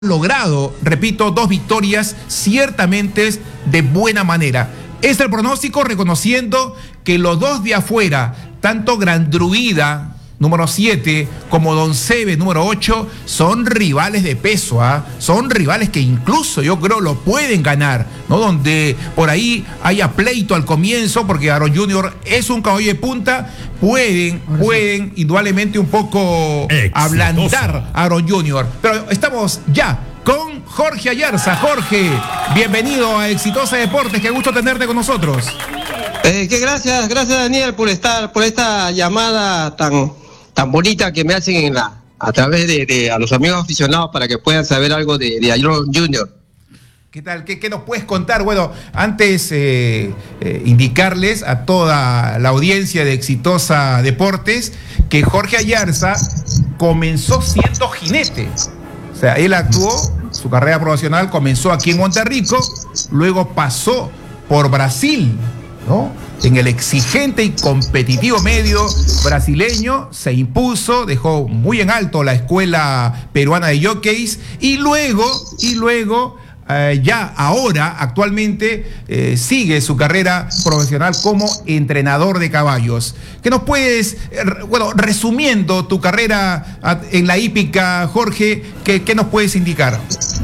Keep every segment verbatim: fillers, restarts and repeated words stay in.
logrado, repito, dos victorias ciertamente de buena manera. Es el pronóstico reconociendo que los dos de afuera, tanto Grandruida, número siete, como Don Sebe, número ocho, son rivales de peso, ¿ah? Son rivales que incluso yo creo lo pueden ganar, ¿no? Donde por ahí haya pleito al comienzo, porque Aaron Junior es un caballo de punta, pueden, pueden indudablemente un poco Exitosa. ablandar a Aaron Junior. Pero estamos ya con Jorge Ayarza. Jorge, bienvenido a Exitosa Deportes, qué gusto tenerte con nosotros. Eh, que gracias, gracias Daniel por estar, por esta llamada tan, tan bonita que me hacen en la, a través de, de a los amigos aficionados para que puedan saber algo de, de Aaron Junior. ¿Qué tal? ¿Qué, qué nos puedes contar? Bueno, antes eh, eh, indicarles a toda la audiencia de Exitosa Deportes que Jorge Ayarza comenzó siendo jinete. O sea, él actuó, su carrera profesional comenzó aquí en Monterrico, luego pasó por Brasil, ¿no? En el exigente y competitivo medio brasileño se impuso, dejó muy en alto la escuela peruana de jockeys y luego, y luego eh, ya ahora, actualmente, eh, sigue su carrera profesional como entrenador de caballos. ¿Qué nos puedes, eh, bueno, resumiendo tu carrera en la hípica, Jorge, qué, qué nos puedes indicar?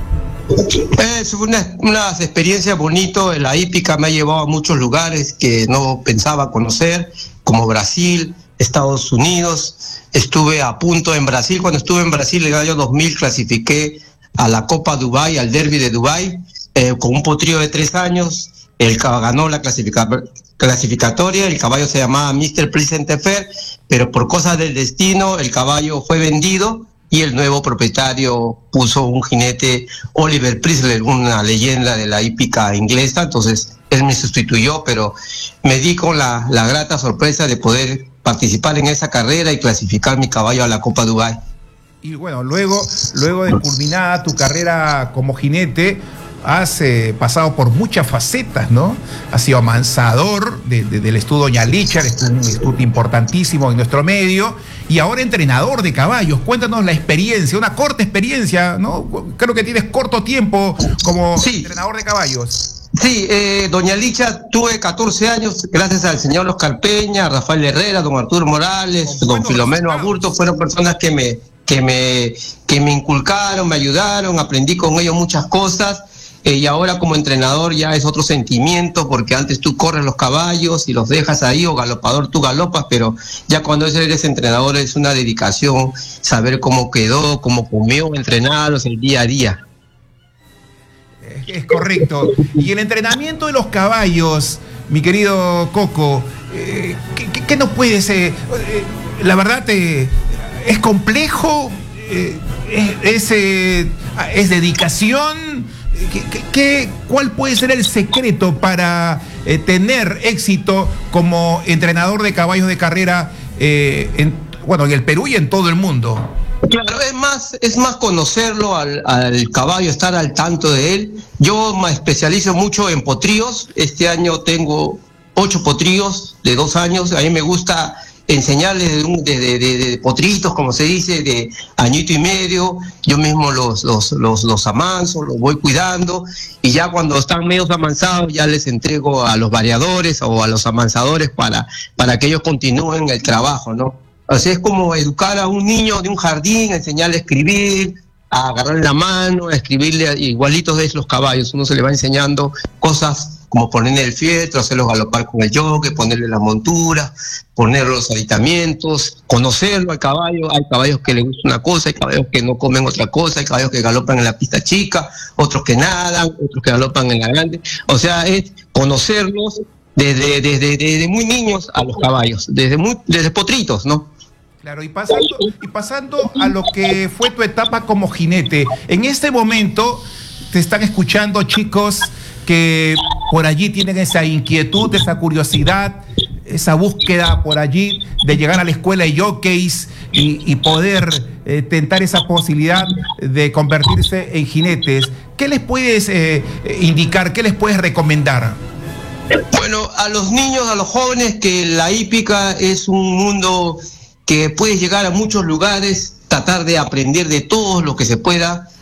Es una, unas experiencias bonitas. En la hípica me ha llevado a muchos lugares que no pensaba conocer, como Brasil, Estados Unidos. Estuve a punto en Brasil. Cuando estuve en Brasil en el año dos mil clasifiqué a la Copa Dubái, al Derby de Dubái, eh, con un potrillo de tres años. El ganó la clasifica, clasificatoria. El caballo se llamaba míster Pleasant Affair, pero por cosas del destino el caballo fue vendido y el nuevo propietario puso un jinete, Oliver Priestley, una leyenda de la hípica inglesa. Entonces él me sustituyó, pero me di con la, la grata sorpresa de poder participar en esa carrera y clasificar mi caballo a la Copa Dubái. Y bueno, luego, luego de culminada tu carrera como jinete, has eh, pasado por muchas facetas, ¿no? Has sido amansador de, de, del estudio Doña Licha, un estudio importantísimo en nuestro medio, y ahora entrenador de caballos. Cuéntanos la experiencia, una corta experiencia, ¿no? Creo que tienes corto tiempo como sí. entrenador de caballos. Sí, eh, Doña Licha, tuve catorce años, gracias al señor Oscar Peña, Rafael Herrera, don Arturo Morales, don Filomeno Aburto, fueron personas que me, que me, que me inculcaron, me ayudaron, aprendí con ellos muchas cosas. Eh, y ahora como entrenador ya es otro sentimiento, porque antes tú corres los caballos y los dejas ahí, o galopador tú galopas, pero ya cuando eres entrenador es una dedicación, saber cómo quedó, cómo comió, entrenarlos el día a día. Es correcto. Y el entrenamiento de los caballos, mi querido Coco, eh, ¿qué, qué nos puedes...? Eh, eh, la verdad, eh, ¿es complejo? Eh, ¿Es, es, eh, es dedicación? ¿Qué, qué, qué, ¿Cuál puede ser el secreto para eh, tener éxito como entrenador de caballos de carrera eh, en, bueno, en el Perú y en todo el mundo? Claro, es más, es más conocerlo al, al caballo, estar al tanto de él. Yo me especializo mucho en potríos. Este año tengo ocho potríos de dos años. A mí me gusta enseñarles de, de, de, de potritos, como se dice, de añito y medio. Yo mismo los, los, los, los amanso, los voy cuidando, y ya cuando están medio amansados ya les entrego a los variadores o a los amansadores para, para que ellos continúen el trabajo, ¿no? Así es como educar a un niño de un jardín, enseñarle a escribir, a agarrarle la mano, a escribirle igualitos de los caballos. Uno se le va enseñando cosas como ponerle el fieltro, hacerlos galopar con el jockey, ponerle la montura, poner los aditamentos, conocerlo al caballo. Hay caballos que les gusta una cosa, hay caballos que no comen otra cosa, hay caballos que galopan en la pista chica, otros que nadan, otros que galopan en la grande. O sea, es conocerlos desde, desde, desde muy niños a los caballos, desde, muy, desde potritos, ¿no? Claro, y pasando, y pasando a lo que fue tu etapa como jinete, en este momento te están escuchando chicos que por allí tienen esa inquietud, esa curiosidad, esa búsqueda por allí de llegar a la escuela de jockeys y, y poder eh, tentar esa posibilidad de convertirse en jinetes. ¿Qué les puedes eh, indicar, qué les puedes recomendar? Bueno, a los niños, a los jóvenes, que la hípica es un mundo que puedes llegar a muchos lugares, tratar de aprender de todo lo que se pueda.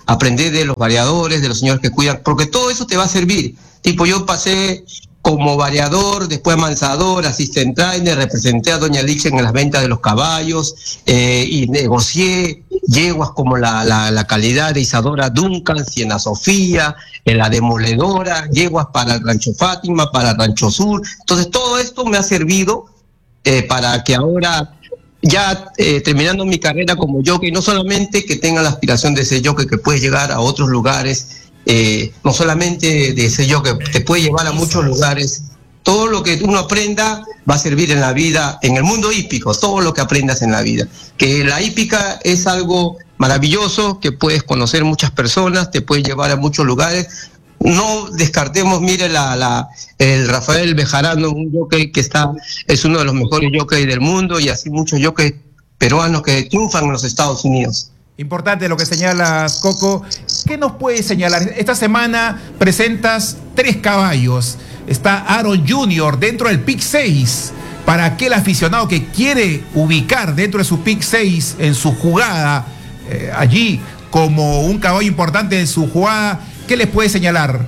aprender de los variadores, de los señores que cuidan, porque todo eso te va a servir. Tipo, yo pasé como variador, después amansador, assistant trainer, representé a Doña Licha en las ventas de los caballos eh, y negocié yeguas como la, la, la calidad de Isadora Duncan, Siena Sofía, en la Demoledora, yeguas para el Rancho Fátima, para el Rancho Sur. Entonces todo esto me ha servido eh, para que ahora, ya eh, terminando mi carrera como jockey, no solamente que tenga la aspiración de ser jockey, que puede llegar a otros lugares, eh, no solamente de ser jockey, te puede llevar a muchos lugares. Todo lo que uno aprenda va a servir en la vida, en el mundo hípico, todo lo que aprendas en la vida. Que la hípica es algo maravilloso, que puedes conocer muchas personas, te puede llevar a muchos lugares. No descartemos, mire, la, la, el Rafael Bejarano, un jockey que está, es uno de los mejores jockeys del mundo, y así muchos jockeys peruanos que triunfan en los Estados Unidos. Importante lo que señalas, Coco. ¿Qué nos puedes señalar? Esta semana presentas tres caballos. Está Aaron junior dentro del pick seis. Para aquel aficionado que quiere ubicar dentro de su pick seis en su jugada, eh, allí como un caballo importante en su jugada, ¿qué les puede señalar?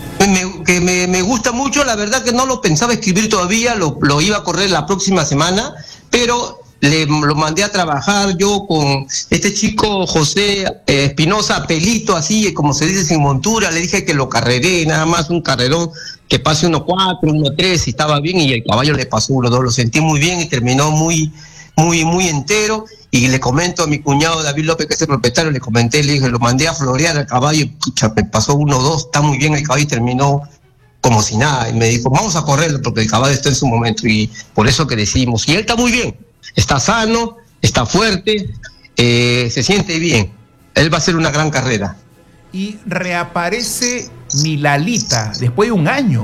Me, que me, me gusta mucho, la verdad que no lo pensaba escribir todavía, lo, lo iba a correr la próxima semana, pero le lo mandé a trabajar yo con este chico José eh, Espinosa, pelito así, como se dice, sin montura. Le dije que lo carreré, nada más un carrerón, que pase uno cuatro, uno tres, y estaba bien, y el caballo le pasó uno dos, lo sentí muy bien y terminó muy, muy, muy entero. Y le comento a mi cuñado David López, que es el propietario, le comenté, le dije, lo mandé a florear al caballo, y pucha, me pasó uno dos, está muy bien el caballo, y terminó como si nada. Y me dijo, vamos a correrlo porque el caballo está en su momento, y por eso que decimos, y él está muy bien. Está sano, está fuerte, eh, se siente bien. Él va a hacer una gran carrera. Y reaparece Milalita después de un año.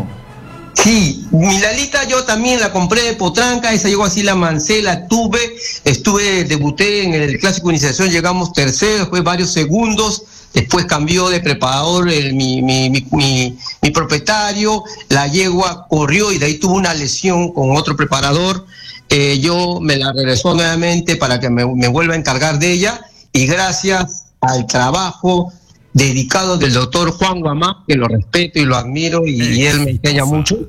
Sí, Milalita yo también la compré de potranca, esa llegó así, la mancé, la tuve, estuve, debuté en el Clásico de Iniciación, llegamos tercero, después varios segundos, después cambió de preparador el, mi, mi, mi, mi, mi propietario, la yegua corrió y de ahí tuvo una lesión con otro preparador. Eh, yo me la regresó nuevamente para que me, me vuelva a encargar de ella, y gracias al trabajo dedicado del doctor Juan Guamán, que lo respeto y lo admiro, y, y él me enseña mucho,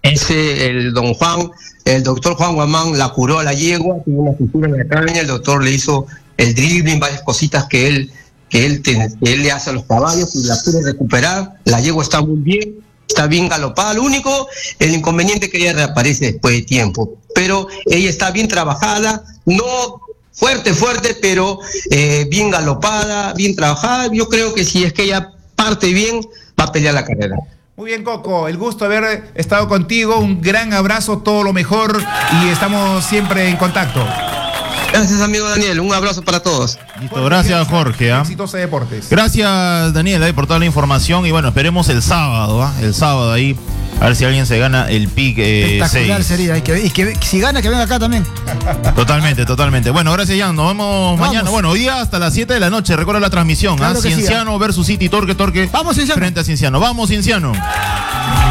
ese, el don Juan, el doctor Juan Guamán la curó a la yegua, tuvo una fisura en la caña, el doctor le hizo el dribbling, varias cositas que él, que él, te, que él le hace a los caballos, y la pudo recuperar. La yegua está muy bien, está bien galopada. Lo único, el inconveniente, que ella reaparece después de tiempo, pero ella está bien trabajada, no fuerte, fuerte, pero eh, bien galopada, bien trabajada. Yo creo que si es que ella parte bien, va a pelear la carrera. Muy bien, Coco, el gusto de haber estado contigo, un gran abrazo, todo lo mejor, y estamos siempre en contacto. Gracias, amigo Daniel, un abrazo para todos. Listo, gracias, Jorge. ¿eh? Exitosa Deportes. Gracias, Daniel, eh, por toda la información, y bueno, esperemos el sábado, ¿eh? el sábado ahí, a ver si alguien se gana el pick eh, espectacular seis. sería, y que, y que si gana, que venga acá también. Totalmente, totalmente. Bueno, gracias, Jan, nos vemos Vamos. mañana. Bueno, hoy día hasta las siete de la noche, recuerda la transmisión, claro, ¿eh? Cienciano sí, ¿eh? versus City, Torque, Torque. Vamos, Cienciano. Frente a Cienciano. Vamos, Cienciano.